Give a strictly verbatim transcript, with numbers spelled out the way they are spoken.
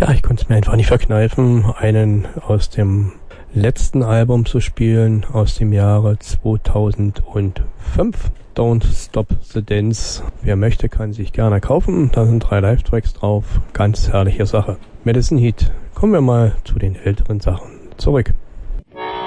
Ja, ich konnte es mir einfach nicht verkneifen, einen aus dem letzten Album zu spielen, aus dem Jahre zweitausendfünf. Don't Stop the Dance. Wer möchte, kann sich gerne kaufen. Da sind drei Live-Tracks drauf. Ganz herrliche Sache. Medicine Heat. Kommen wir mal zu den älteren Sachen zurück.